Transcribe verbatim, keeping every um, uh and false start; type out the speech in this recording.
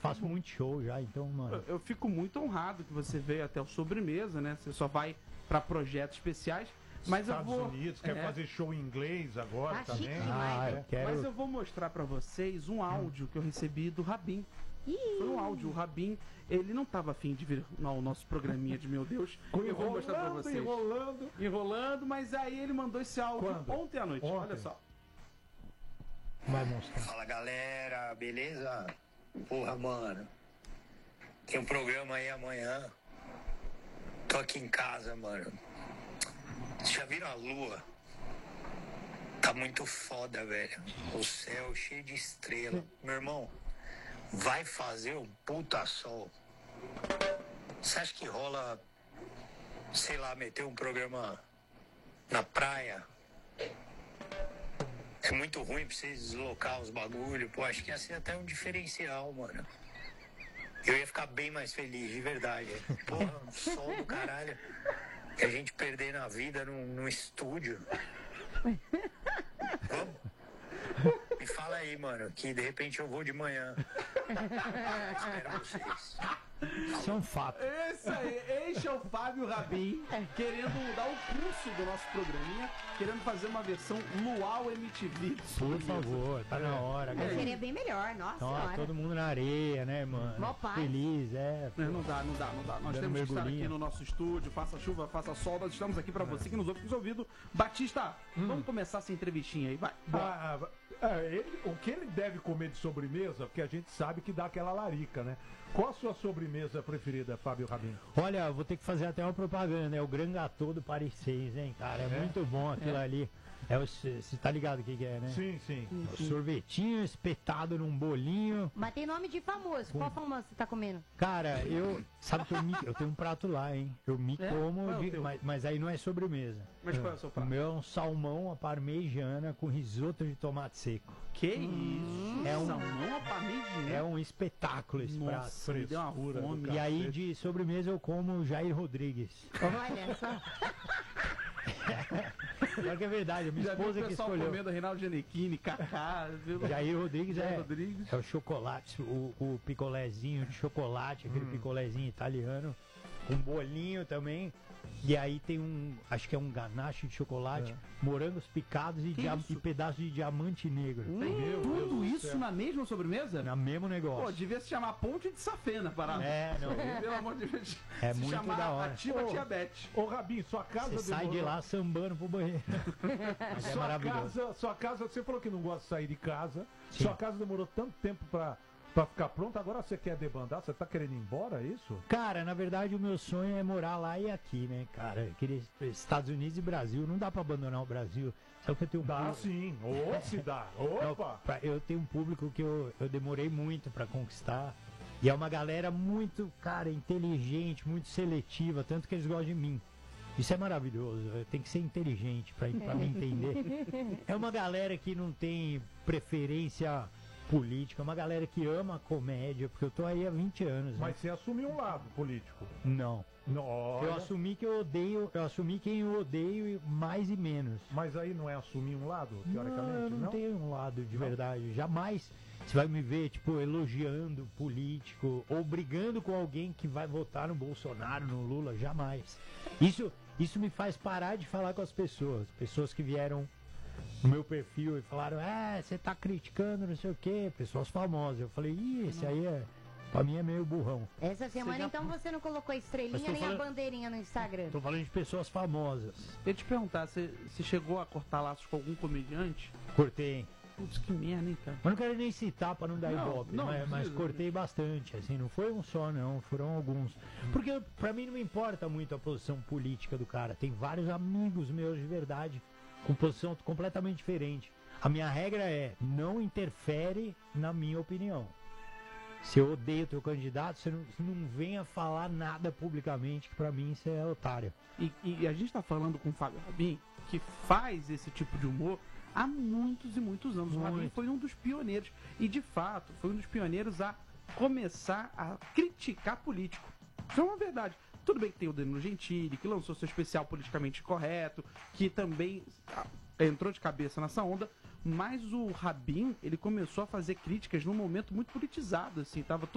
faço muito show já, então, mano. Eu, eu fico muito honrado que você veio até o Sobremesa, né? Você só vai pra projetos especiais. Mas Estados eu vou... Unidos, quer é. fazer show em inglês agora Tá também. chique demais. Ah, eu quero... Mas eu vou mostrar pra vocês um áudio que eu recebi do Rabin. Foi um áudio. O Rabin, ele não tava afim de vir ao nosso programinha de Meu Deus. Eu vou mostrar pra Enrolando, vocês. enrolando. Enrolando, mas aí ele mandou esse áudio Quando? ontem à noite. Ontem. Olha só. Vai mostrar. Fala galera, beleza? Porra, mano. Tem um programa aí amanhã. Tô aqui em casa, mano. Vocês já viram a lua? Tá muito foda, velho. O céu cheio de estrela. Meu irmão, vai fazer um puta sol. Você acha que rola, sei lá, meter um programa na praia? É muito ruim pra vocês deslocar os bagulho. Pô, acho que ia ser até um diferencial, mano. Eu ia ficar bem mais feliz, de verdade. Porra, um sol do caralho. Que a gente perder na vida num, num estúdio. Vamos? Me fala aí, mano, que de repente eu vou de manhã. Espero vocês. Isso é um fato. Esse aí, este é o Fábio Rabin, querendo dar o curso do nosso programinha, querendo fazer uma versão Luau M T V. Por Sobremesa. favor, tá na hora, Mas galera. seria bem melhor, nossa Ó, senhora. todo mundo na areia, né, mano? Mó paz. Feliz, é. É, não dá, não dá, não dá. Nós Dando temos que estar aqui mergulhinho. no nosso estúdio, faça chuva, faça sol, nós estamos aqui pra você que nos ouve com os ouvidos. Batista, vamos começar essa entrevistinha aí, vai. Ah, ah, ele- o que ele deve comer de sobremesa, porque a gente sabe que dá aquela larica, né? Qual a sua sobremesa preferida, Fábio Rabin? Olha, vou ter que fazer até uma propaganda, é o Gran Gâteau do Paris seis, hein, cara? É, muito bom aquilo ali. É você tá ligado o que, que é, né? Sim, sim. O sorvetinho espetado num bolinho. Mas tem nome de famoso. Qual famoso você tá comendo? Cara, eu. Sabe que eu, me, eu tenho um prato lá, hein? Eu me É? como, Qual é o de- teu? mas, mas aí não é sobremesa. Mas qual é o seu O prato? meu é um salmão à parmegiana com risoto de tomate seco. Que isso? É um- Salmão à parmegiana. É um espetáculo esse prato. Nossa, me deu uma frescura do fome. cara. E aí Cacete. de sobremesa eu como Jair Rodrigues. Olha só. Pior que é verdade, a minha Já viu o esposa que pessoal escolheu. comendo Reinaldo Giannichini, Kaká, viu? Jair Rodrigues Jair é, Rodrigues. é o chocolate, o, o picolézinho de chocolate, aquele picolézinho italiano, com bolinho também. E aí tem um, acho que é um ganache de chocolate, morangos picados e, Que dia- isso? e pedaço de diamante negro. Tem Meu Deus tudo do isso céu. na mesma sobremesa? Na mesmo Pô, negócio. devia se chamar Ponte de Safena, parada. É, não. Pelo amor de Deus. É se muito chamar da hora. Ativa Ô, Diabetes. Ô, Rabin, sua casa Você sai de demorou- lá sambando pro banheiro. Mas é Sua maravilhoso. casa, sua casa, você falou que não gosta de sair de casa. Sim. Sua casa demorou tanto tempo pra, pra ficar pronta, agora você quer debandar? Você tá querendo ir embora, é isso? Cara, na verdade o meu sonho é morar lá e aqui, né, cara? Eu queria Estados Unidos e Brasil, não dá pra abandonar o Brasil. Sabe que eu tenho um Dá público- sim. Ô, se dá. Não, Opa! pra- eu tenho um público que eu, eu demorei muito pra conquistar. E é uma galera muito, cara, inteligente, muito seletiva, tanto que eles gostam de mim. Isso é maravilhoso, tem que ser inteligente pra, pra me entender. É uma galera que não tem preferência política, é uma galera que ama a comédia, porque eu tô aí há vinte anos, né? Mas você assumiu um lado político. Não. Não, Eu olha, assumi que eu odeio, eu assumi quem eu odeio mais e menos. Mas aí não é assumir um lado, Não, teoricamente? eu não, Não, tenho um lado de Não? verdade. Jamais você vai me ver, tipo, elogiando político ou brigando com alguém que vai votar no Bolsonaro, no Lula. Jamais. Isso, isso me faz parar de falar com as pessoas. Pessoas que vieram no meu perfil e falaram, é, você tá criticando, não sei o quê. Pessoas famosas. Eu falei, ih, esse aí é. Pra mim é meio burrão. Essa semana, já- então, você não colocou a estrelinha Mas tô nem falando- a bandeirinha no Instagram. Tô falando de pessoas famosas. Eu ia te perguntar, você, você chegou a cortar laços com algum comediante? Cortei. Putz, que merda, hein, cara? Mas não quero nem citar pra não dar Não, ibope, não, mas, não mas precisa. cortei bastante, assim, não foi um só não, foram alguns. Porque pra mim não importa muito a posição política do cara, tem vários amigos meus de verdade com posição completamente diferente. A minha regra é, não interfere na minha opinião. Se eu odeio teu candidato, você não, você não venha falar nada publicamente, que pra mim você é otário. E, e a gente tá falando com o Fábio Rabin, que faz esse tipo de humor há muitos e muitos anos. O Rabin Muito. foi um dos pioneiros. E, de fato, foi um dos pioneiros a começar a criticar político. Isso é uma verdade. Tudo bem que tem o Danilo Gentili, que lançou seu especial politicamente correto, que também ah, entrou de cabeça nessa onda, mas o Rabin, ele começou a fazer críticas num momento muito politizado, assim, tava